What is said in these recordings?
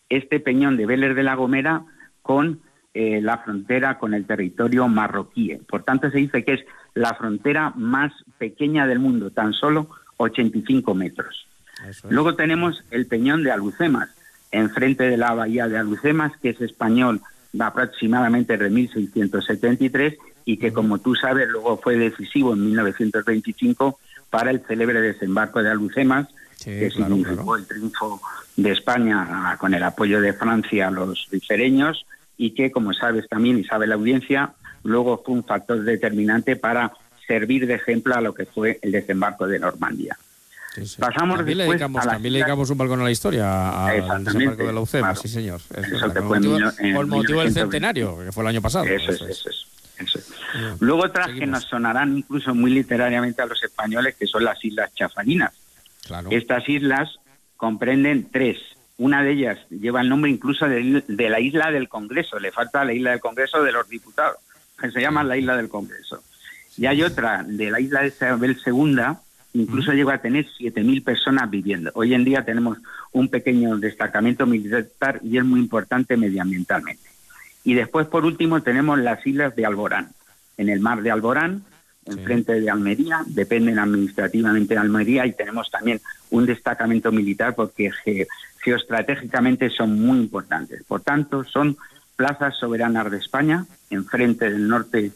este peñón de Vélez de la Gomera con la frontera con el territorio marroquí. Por tanto, se dice que es la frontera más pequeña del mundo, tan solo 85 metros. Luego tenemos el peñón de Alhucemas, enfrente de la bahía de Alhucemas, que es español aproximadamente de 1673 y que, como tú sabes, luego fue decisivo en 1925 para el célebre desembarco de Alhucemas, que significó el triunfo de España con el apoyo de Francia a los ribereños, y que, como sabes también y sabe la audiencia, luego fue un factor determinante para servir de ejemplo a lo que fue el desembarco de Normandía. Pasamos también después también le dedicamos un balcón a la historia, al desembarco de la UCEMA, claro. Sí, señor. Con motivo del centenario, que fue el año pasado. Eso es. Luego otras que nos sonarán incluso muy literariamente a los españoles, que son las Islas Chafarinas. Claro. Estas islas comprenden 3. Una de ellas lleva el nombre incluso de la Isla del Congreso. Le falta la Isla del Congreso de los Diputados, que se llama la Isla del Congreso. Y hay otra de la Isla de Isabel II, incluso llegó a tener 7.000 personas viviendo. Hoy en día tenemos un pequeño destacamento militar y es muy importante medioambientalmente. Y después, por último, tenemos las islas de Alborán. En el mar de Alborán, enfrente de Almería, dependen administrativamente de Almería, y tenemos también un destacamento militar porque geoestratégicamente son muy importantes. Por tanto, son plazas soberanas de España, enfrente del norte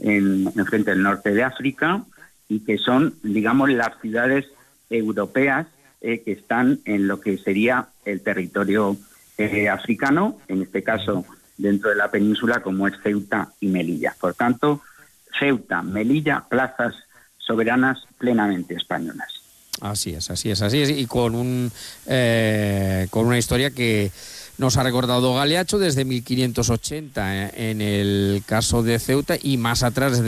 de África, y que son, digamos, las ciudades europeas que están en lo que sería el territorio africano, en este caso dentro de la península, como es Ceuta y Melilla. Por tanto, Ceuta, Melilla, plazas soberanas plenamente españolas. Así es. Y con una historia que nos ha recordado Galeacho desde 1580 en el caso de Ceuta, y más atrás desde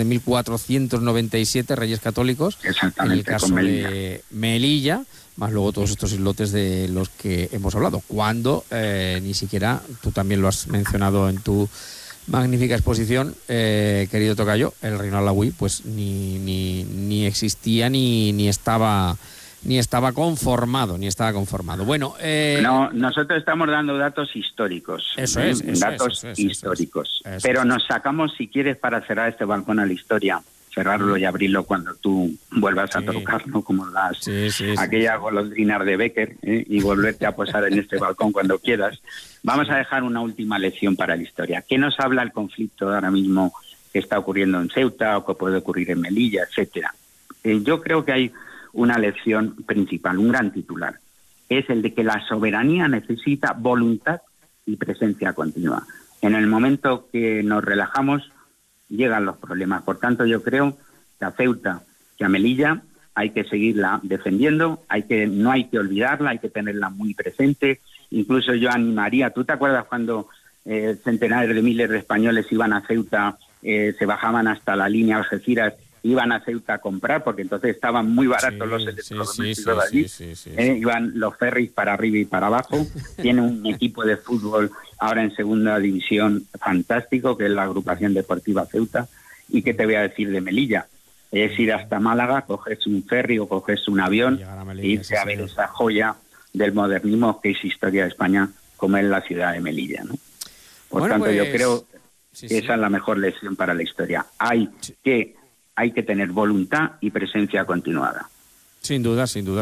1497 Reyes Católicos en el caso de Melilla, más luego todos estos islotes de los que hemos hablado, cuando ni siquiera, tú también lo has mencionado en tu magnífica exposición, querido tocayo, el reino alauí pues ni existía ni estaba conformado. Bueno, no, nosotros estamos dando datos históricos. Datos históricos. Pero nos sacamos, si quieres, para cerrar este balcón a la historia, cerrarlo y abrirlo cuando tú vuelvas a tocarlo, como aquellas golondrinas de Becker, y volverte a posar en este balcón cuando quieras. Vamos a dejar una última lección para la historia. ¿Qué nos habla el conflicto ahora mismo que está ocurriendo en Ceuta o que puede ocurrir en Melilla, etcétera? Yo creo que hay una lección principal, un gran titular, es el de que la soberanía necesita voluntad y presencia continua. En el momento que nos relajamos, llegan los problemas. Por tanto, yo creo que a Ceuta, que a Melilla, hay que seguirla defendiendo, no hay que olvidarla, hay que tenerla muy presente. Incluso yo animaría, ¿tú te acuerdas cuando centenares de miles de españoles iban a Ceuta, se bajaban hasta la línea Algeciras, iban a Ceuta a comprar, porque entonces estaban muy baratos los electrodomésticos allí, iban los ferries para arriba y para abajo. Tiene un equipo de fútbol ahora en segunda división fantástico, que es la agrupación deportiva Ceuta. ¿Y qué te voy a decir de Melilla? Es ir hasta Málaga, coges un ferry o coges un avión e irse a ver esa joya del modernismo que es historia de España, como es la ciudad de Melilla, ¿no? Por tanto, yo creo que esa es la mejor lección para la historia. Hay que tener voluntad y presencia continuada. Sin duda.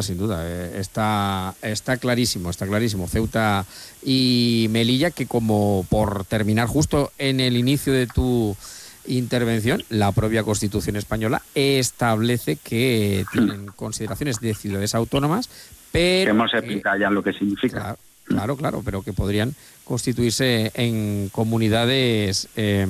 Está clarísimo. Ceuta y Melilla, que, como por terminar justo en el inicio de tu intervención, la propia Constitución española establece que tienen consideraciones de ciudades autónomas, pero hemos explicado ya lo que significa. Claro, pero que podrían constituirse en comunidades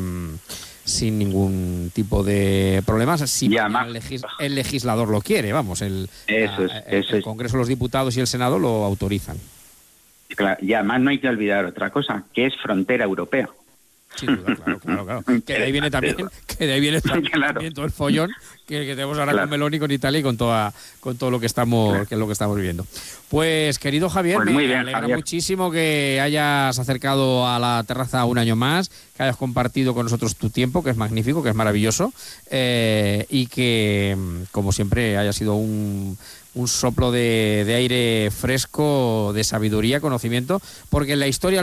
sin ningún tipo de problemas, si el legislador lo quiere, vamos, el Congreso, los diputados y el Senado lo autorizan. Claro, y además no hay que olvidar otra cosa, que es frontera europea. Sin duda, claro. Que de ahí viene también todo el follón que tenemos ahora con Meloni, con Italia y con todo lo que estamos viviendo. Pues, querido Javier, pues me alegra muchísimo que hayas acercado a la terraza un año más, que hayas compartido con nosotros tu tiempo, que es magnífico, que es maravilloso, y que, como siempre, haya sido un soplo de aire fresco, de sabiduría, conocimiento, porque en la historia